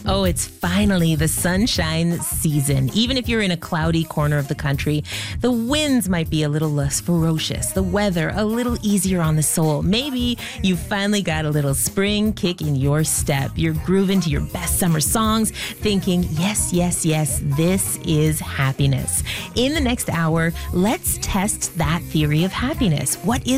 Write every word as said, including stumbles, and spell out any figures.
Oh, it's finally the sunshine season. Even if you're in a cloudy corner of the country, the winds might be a little less ferocious, the weather a little easier on the soul. Maybe you finally got a little spring kick in your step. You're grooving to your best summer songs, thinking, yes, yes, yes, this is happiness. In the next hour, let's test that theory of happiness. What is